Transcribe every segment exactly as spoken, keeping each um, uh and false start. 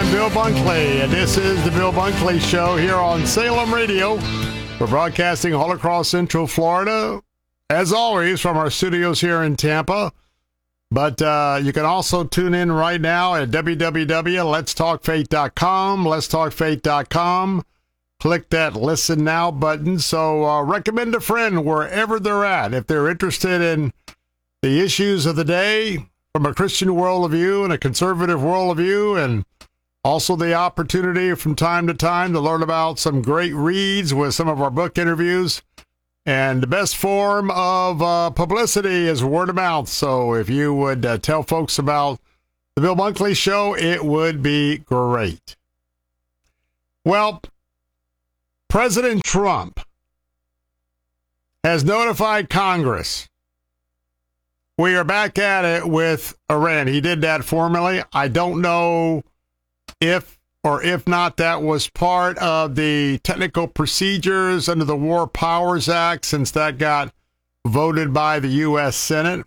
I'm Bill Bunkley, and this is the Bill Bunkley Show here on Salem Radio. We're broadcasting all across Central Florida, as always, from our studios here in Tampa. But uh, you can also tune in right now at w w w dot lets talk faith dot com, lets talk faith dot com. Click that Listen Now button. So uh, recommend a friend wherever they're at. If they're interested in the issues of the day from a Christian worldview and a conservative worldview, and also the opportunity from time to time to learn about some great reads with some of our book interviews. And the best form of uh, publicity is word of mouth. So if you would uh, tell folks about the Bill Bunkley Show, it would be great. Well, President Trump has notified Congress. We are back at it with Iran. He did that formally. I don't know if or if not that was part of the technical procedures under the War Powers Act, since that got voted by the U S Senate.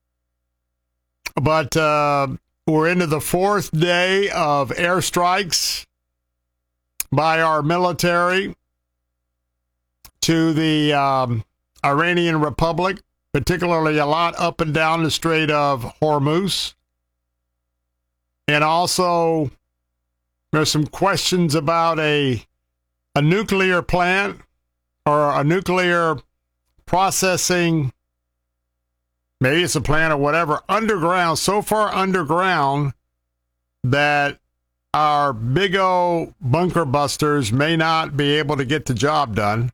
But uh, we're into the fourth day of airstrikes by our military to the um, Iranian Republic, particularly a lot up and down the Strait of Hormuz. And also, there's some questions about a, a nuclear plant or a nuclear processing, maybe it's a plant or whatever, underground, so far underground that our big old bunker busters may not be able to get the job done.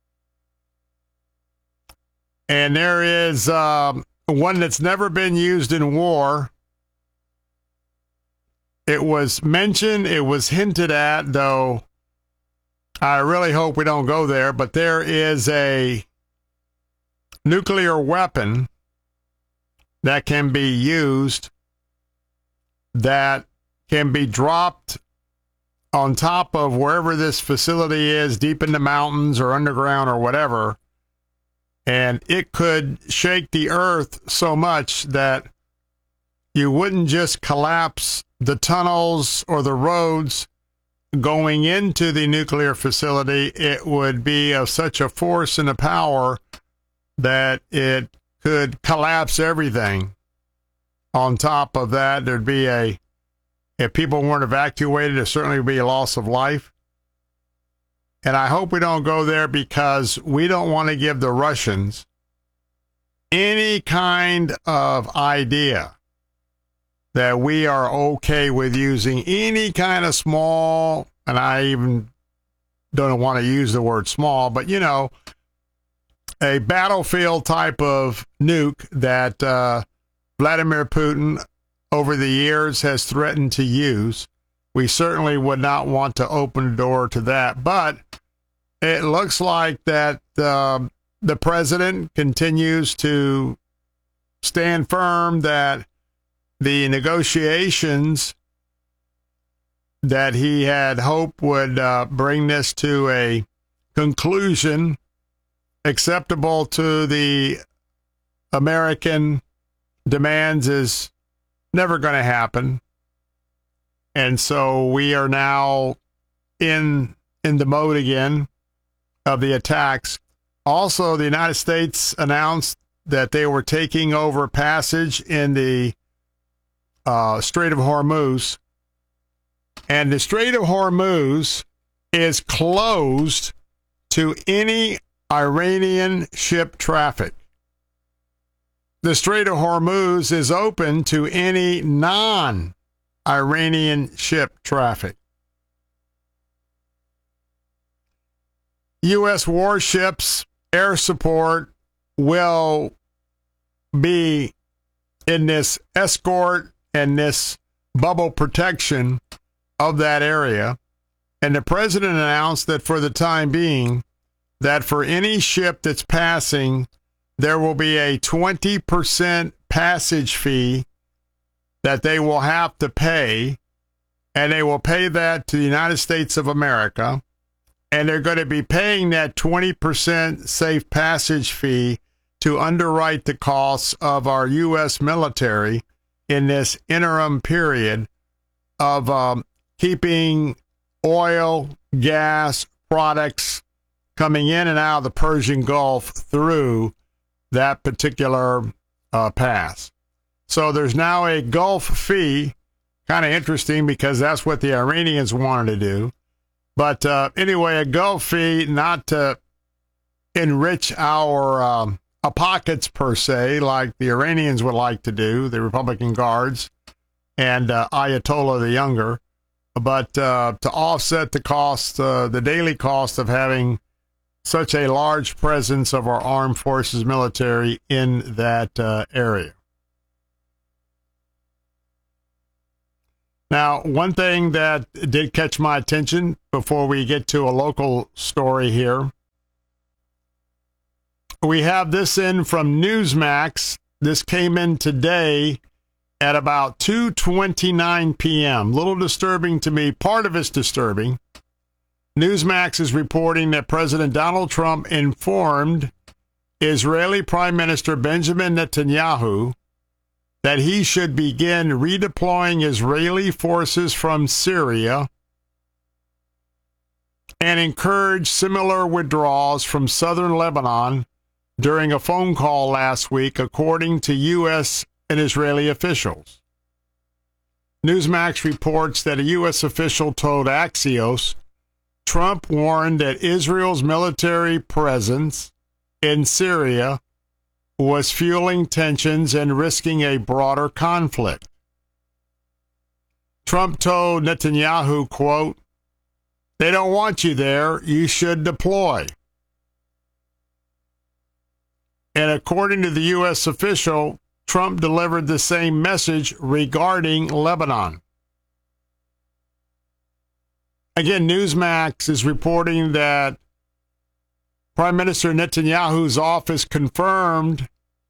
And there is um, one that's never been used in war. It was mentioned, it was hinted at, though I really hope we don't go there, but there is a nuclear weapon that can be used that can be dropped on top of wherever this facility is, deep in the mountains or underground or whatever, and it could shake the earth so much that you wouldn't just collapse the tunnels or the roads going into the nuclear facility. It would be of such a force and a power that it could collapse everything. On top of that, there'd be a, if people weren't evacuated, there certainly would be a loss of life. And I hope we don't go there, because we don't want to give the Russians any kind of idea that we are okay with using any kind of small, and I even don't want to use the word small, but, you know, a battlefield type of nuke that uh, Vladimir Putin over the years has threatened to use. We certainly would not want to open the door to that. But it looks like that uh, the president continues to stand firm that the negotiations that he had hoped would uh, bring this to a conclusion acceptable to the American demands is never going to happen. And so we are now in in the mode again of the attacks. Also, the United States announced that they were taking over passage in the uh, Strait of Hormuz. And the Strait of Hormuz is closed to any Iranian ship traffic. The Strait of Hormuz is open to any non-Iranian ship traffic. U S warships, air support will be in this escort and this bubble protection of that area. And the president announced that for the time being, that for any ship that's passing, there will be a twenty percent passage fee that they will have to pay, and they will pay that to the United States of America, and they're going to be paying that twenty percent safe passage fee to underwrite the costs of our U S military in this interim period of um, keeping oil, gas, products coming in and out of the Persian Gulf through that particular uh, pass. So there's now a Gulf fee, kind of interesting because that's what the Iranians wanted to do. But uh, anyway, a Gulf fee not to enrich our um, uh, pockets per se, like the Iranians would like to do, the Republican Guards and uh, Ayatollah the Younger, but uh, to offset the cost, uh, the daily cost of having such a large presence of our armed forces military in that uh, area. Now, one thing that did catch my attention before we get to a local story here, we have this in from Newsmax. This came in today at about two twenty-nine p.m. A little disturbing to me. Part of it's disturbing. Newsmax is reporting that President Donald Trump informed Israeli Prime Minister Benjamin Netanyahu that he should begin redeploying Israeli forces from Syria and encourage similar withdrawals from southern Lebanon during a phone call last week, according to U S and Israeli officials. Newsmax reports that a U S official told Axios Trump warned that Israel's military presence in Syria was fueling tensions and risking a broader conflict. Trump told Netanyahu, quote, "They don't want you there. You should deploy." And according to the U S official, Trump delivered the same message regarding Lebanon. Again, Newsmax is reporting that Prime Minister Netanyahu's office confirmed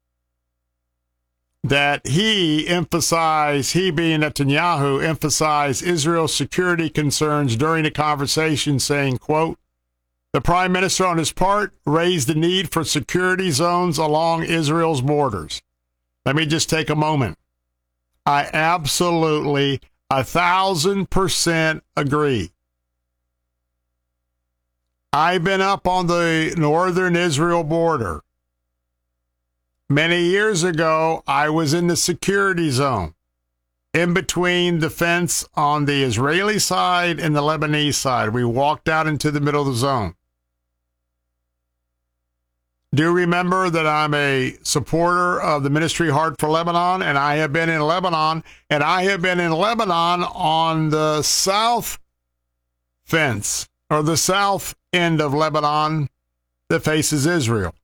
that he emphasized, he being Netanyahu, emphasized Israel's security concerns during the conversation, saying, quote, "The Prime Minister on his part raised the need for security zones along Israel's borders." Let me just take a moment. I absolutely, a thousand percent agree. I've been up on the northern Israel border. Many years ago, I was in the security zone, in between the fence on the Israeli side and the Lebanese side. We walked out into the middle of the zone. Do remember that I'm a supporter of the Ministry Heart for Lebanon, and I have been in Lebanon, and I have been in Lebanon on the south fence, or the south end of Lebanon that faces Israel.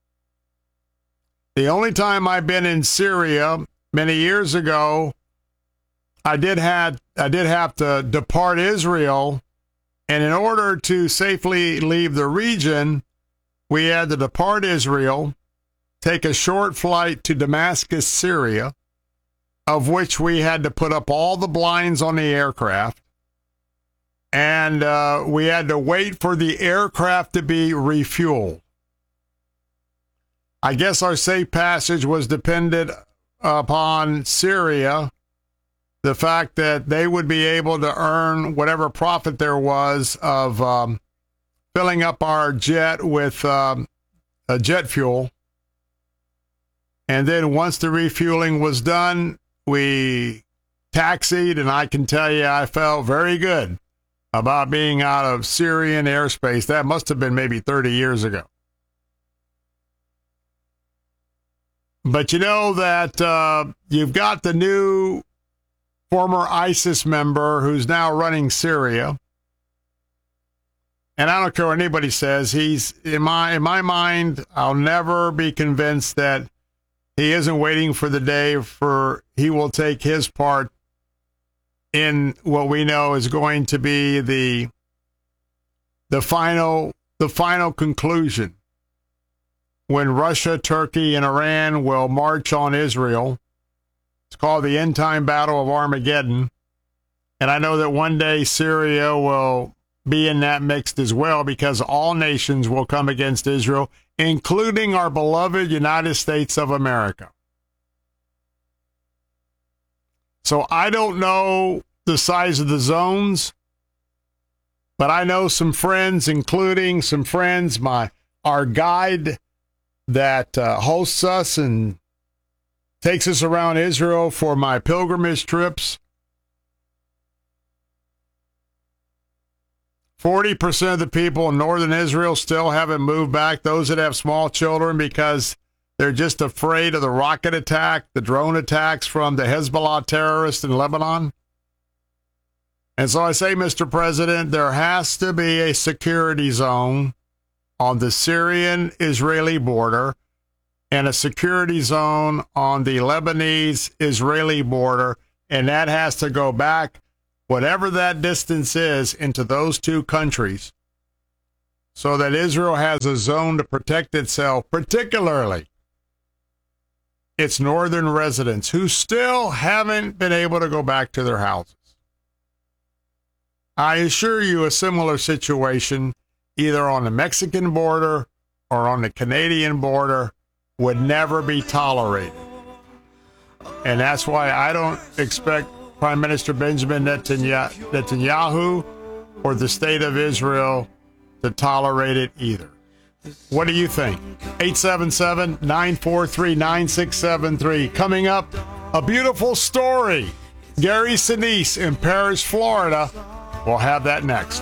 The only time I've been in Syria many years ago, I did have I did have to depart Israel, and in order to safely leave the region, we had to depart Israel, take a short flight to Damascus, Syria, of which we had to put up all the blinds on the aircraft, and uh, we had to wait for the aircraft to be refueled. I guess our safe passage was dependent upon Syria, the fact that they would be able to earn whatever profit there was of um, filling up our jet with um, a jet fuel. And then once the refueling was done, we taxied, and I can tell you I felt very good about being out of Syrian airspace. That must have been maybe thirty years ago. But you know that uh, you've got the new former ISIS member who's now running Syria. And I don't care what anybody says. He's, in my, in my mind, I'll never be convinced that he isn't waiting for the day for he will take his part in what we know is going to be the the final the final conclusion, when Russia, Turkey, and Iran will march on Israel. It's called the End Time Battle of Armageddon. And I know that one day Syria will be in that mix as well, because all nations will come against Israel, including our beloved United States of America. So I don't know the size of the zones, but I know some friends, including some friends, my our guide that uh, hosts us and takes us around Israel for my pilgrimage trips. forty percent of the people in northern Israel still haven't moved back, those that have small children, because they're just afraid of the rocket attack, the drone attacks from the Hezbollah terrorists in Lebanon. And so I say, Mister President, there has to be a security zone on the Syrian-Israeli border and a security zone on the Lebanese-Israeli border, and that has to go back, whatever that distance is, into those two countries, so that Israel has a zone to protect itself, particularly its northern residents who still haven't been able to go back to their houses. I assure you a similar situation, either on the Mexican border or on the Canadian border, would never be tolerated. And that's why I don't expect Prime Minister Benjamin Netanyahu or the state of Israel to tolerate it either. What do you think? eight seven seven, nine four three, nine six seven three. Coming up, a beautiful story. Gary Sinise in Paris, Florida. We'll have that next.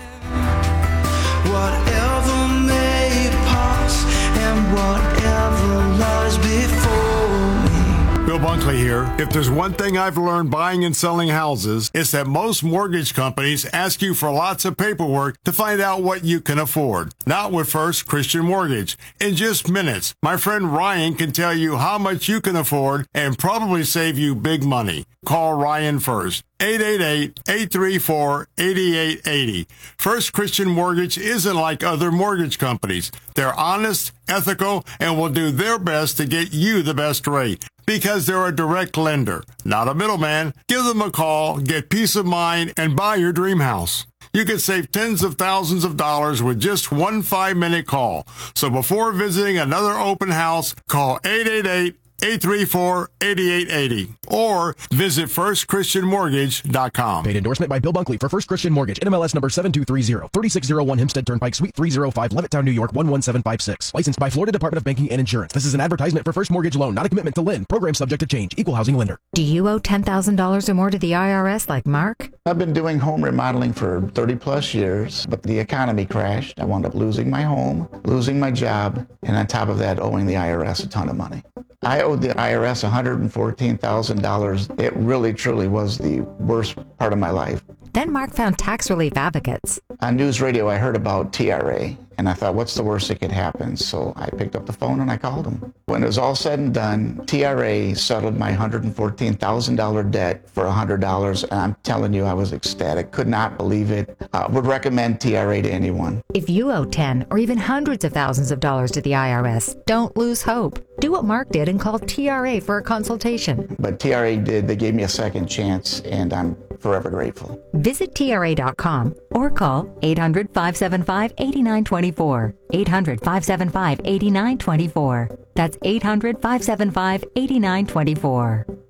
Whatever may pass and whatever lies before me. Bill Bunkley here. If there's one thing I've learned buying and selling houses, it's that most mortgage companies ask you for lots of paperwork to find out what you can afford. Not with First Christian Mortgage. In just minutes, my friend Ryan can tell you how much you can afford and probably save you big money. Call Ryan first. eight eight eight, eight three four, eight eight eight zero. First Christian Mortgage isn't like other mortgage companies. They're honest, ethical, and will do their best to get you the best rate, because they're a direct lender, not a middleman. Give them a call, get peace of mind, and buy your dream house. You can save tens of thousands of dollars with just one five-minute call. So before visiting another open house, call eight eight eight, eight three four, eight eight eight zero or visit first christian mortgage dot com. Paid endorsement by Bill Bunkley for First Christian Mortgage, N M L S number seven two three zero, thirty-six oh one Hempstead Turnpike, Suite three oh five, Levittown, New York one one seven five six. Licensed by Florida Department of Banking and Insurance. This is an advertisement for First Mortgage Loan, not a commitment to lend. Program subject to change. Equal housing lender. Do you owe ten thousand dollars or more to the I R S like Mark? I've been doing home remodeling for thirty plus years, but the economy crashed. I wound up losing my home, losing my job, and on top of that, owing the I R S a ton of money. I owed the I R S one hundred fourteen thousand dollars. It really, truly was the worst part of my life. Then Mark found tax relief advocates. On news radio, I heard about T R A, and I thought, what's the worst that could happen? So I picked up the phone and I called them. When it was all said and done, T R A settled my one hundred fourteen thousand dollars debt for one hundred dollars, and I'm telling you, I was ecstatic. Could not believe it. Uh, would recommend T R A to anyone. If you owe ten or even hundreds of thousands of dollars to the I R S, don't lose hope. Do what Mark did and call T R A for a consultation. But T R A did. They gave me a second chance, and I'm forever grateful. Visit T R A dot com or call eight hundred, five seven five, eight nine two four. eight hundred, five seven five, eight nine two four. That's eight hundred, five seven five, eight nine two four.